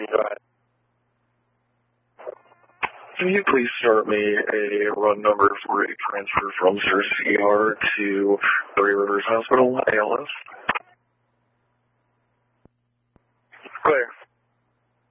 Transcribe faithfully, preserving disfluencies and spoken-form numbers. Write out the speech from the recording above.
Go ahead. Can you please start me a run number for a transfer from Cersei E R to Three Rivers Hospital, A L S? Clear.